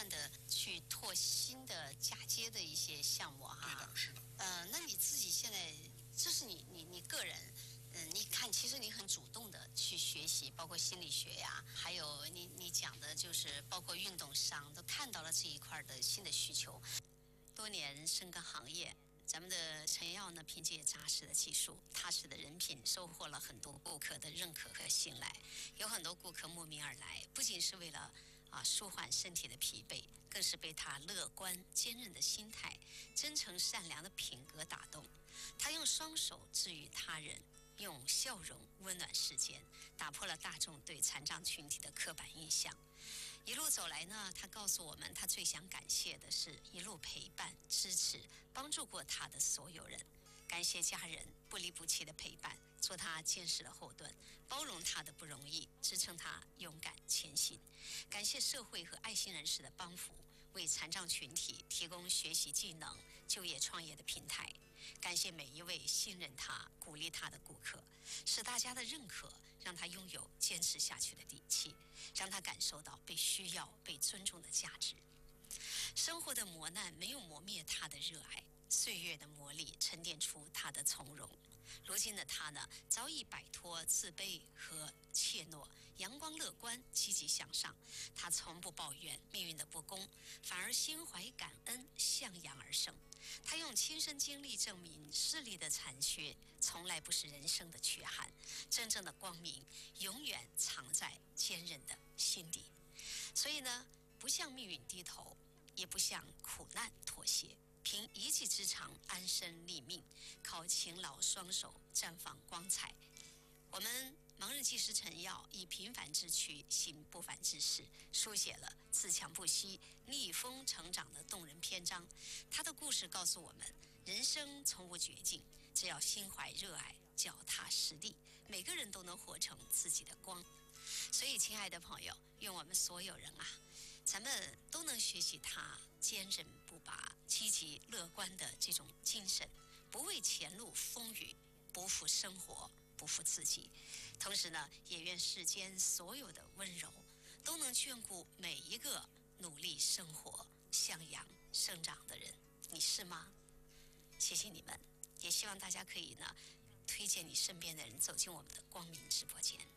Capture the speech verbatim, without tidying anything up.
断的去拓新的嫁接的一些项目哈。 对的，是的。 呃，那你自己现在，这是你你你个人。嗯，你看，其实你很主动的去学习，包括心理学呀，还有你你讲的就是包括运动上，都看到了这一块的新的需求。多年深耕行业，咱们的陈耀呢，凭借扎实的技术、踏实的人品，收获了很多顾客的认可和信赖。有很多顾客慕名而来，不仅是为了啊舒缓身体的疲惫，更是被他乐观坚韧的心态、真诚善良的品格打动。他用双手治愈他人，用笑容温暖世间，打破了大众对残障群体的刻板印象。一路走来呢，他告诉我们，他最想感谢的是一路陪伴、支持、帮助过他的所有人。感谢家人不离不弃的陪伴，做他坚实的后盾，包容他的不容易，支撑他勇敢前行。感谢社会和爱心人士的帮扶，为残障群体提供学习技能、就业创业的平台。感谢每一位信任他、鼓励他的顾客，是大家的认可让他拥有坚持下去的底气，让他感受到被需要、被尊重的价值。生活的磨难没有磨灭他的热爱，岁月的磨砺沉淀出他的从容。如今的他呢，早已摆脱自卑和怯懦，阳光乐观，积极向上。他从不抱怨命运的不公，反而心怀感恩，向阳而生。他用亲身经历证明，视力的残缺从来不是人生的缺憾，真正的光明永远藏在坚韧的心底。所以呢，不向命运低头，也不向苦难妥协，凭一技之长安身立命，靠勤劳双手绽放光彩。我们盲人技师陈耀以平凡之躯行不凡之事，书写了自强不息、逆风成长的动人篇章。他的故事告诉我们，人生从无绝境，只要心怀热爱、脚踏实地，每个人都能活成自己的光。所以，亲爱的朋友，愿我们所有人啊，咱们都能学习他坚韧不拔、积极乐观的这种精神，不畏前路风雨，不负生活，不负自己。同时呢，也愿世间所有的温柔都能眷顾每一个努力生活、向阳生长的人。你是吗？谢谢你们，也希望大家可以呢推荐你身边的人走进我们的光明直播间。